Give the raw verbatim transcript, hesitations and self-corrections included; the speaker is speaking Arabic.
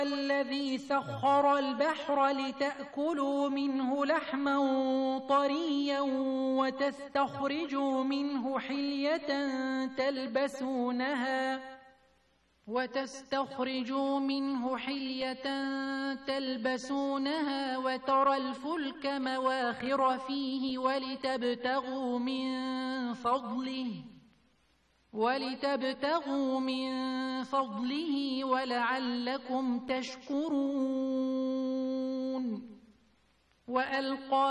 الذي سخر البحر لتأكلوا منه لحما طريا وتستخرجوا منه حلية تلبسونها وتستخرجوا منه حلية تلبسونها وترى الفلك مواخر فيه ولتبتغوا من فضله ولتبتغوا من فضله ولعلكم تشكرون. وألقى